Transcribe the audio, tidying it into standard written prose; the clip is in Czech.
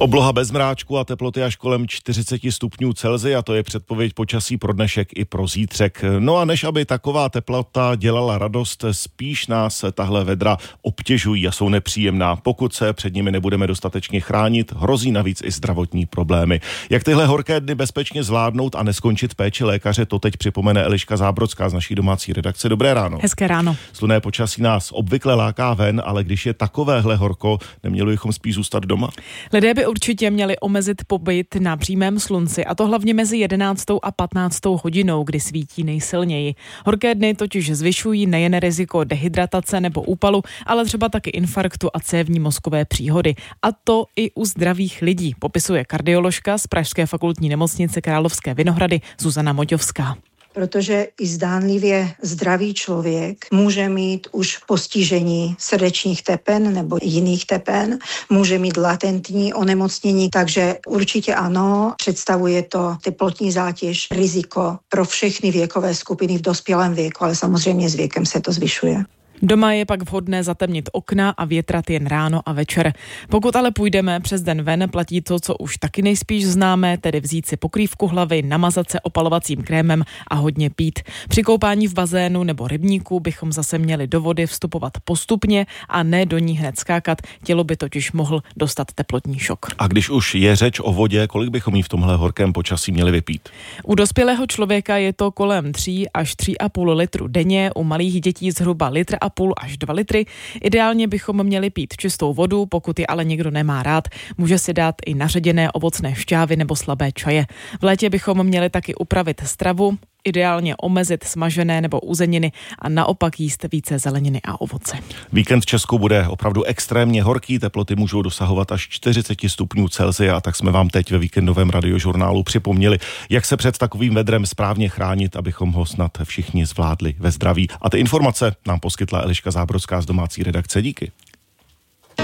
Obloha bez mráčku a teploty až kolem 40 stupňů Celsia, to je předpověď počasí pro dnešek i pro zítřek. No a než aby taková teplota dělala radost, spíš nás tahle vedra obtěžují a jsou nepříjemná. Pokud se před nimi nebudeme dostatečně chránit, hrozí navíc i zdravotní problémy. Jak tyhle horké dny bezpečně zvládnout a neskončit v péči lékaře, to teď připomene Eliška Zábrodská z naší domácí redakce. Dobré ráno. Hezké ráno. Slunné počasí nás obvykle láká ven, ale když je takovéhle horko, neměli bychom spíš zůstat doma? Lidé by určitě měli omezit pobyt na přímém slunci, a to hlavně mezi 11. a 15. hodinou, kdy svítí nejsilněji. Horké dny totiž zvyšují nejen riziko dehydratace nebo úpalu, ale třeba taky infarktu a cévní mozkové příhody. A to i u zdravých lidí, popisuje kardioložka z Pražské fakultní nemocnice Královské Vinohrady Zuzana Moďovská. Protože i zdánlivě zdravý člověk může mít už postižení srdečních tepen nebo jiných tepen, může mít latentní onemocnění, takže určitě ano, představuje to teplotní zátěž, riziko pro všechny věkové skupiny v dospělém věku, ale samozřejmě s věkem se to zvyšuje. Doma je pak vhodné zatemnit okna a větrat jen ráno a večer. Pokud ale půjdeme přes den ven, platí to, co už taky nejspíš známe, tedy vzít si pokrývku hlavy, namazat se opalovacím krémem a hodně pít. Při koupání v bazénu nebo rybníku bychom zase měli do vody vstupovat postupně a ne do ní hned skákat, tělo by totiž mohl dostat teplotní šok. A když už je řeč o vodě, kolik bychom jí v tomhle horkém počasí měli vypít? U dospělého člověka je to kolem 3 až 3,5 litru denně, u malých dětí zhruba 1,5 až 2 litry. Ideálně bychom měli pít čistou vodu, pokud je ale někdo nemá rád, může si dát i naředěné ovocné šťávy nebo slabé čaje. V létě bychom měli taky upravit stravu, ideálně omezit smažené nebo uzeniny a naopak jíst více zeleniny a ovoce. Víkend v Česku bude opravdu extrémně horký, teploty můžou dosahovat až 40 stupňů Celsia, a tak jsme vám teď ve víkendovém radiožurnálu připomněli, jak se před takovým vedrem správně chránit, abychom ho snad všichni zvládli ve zdraví. A ty informace nám poskytla Eliška Zábrodská z domácí redakce. Díky.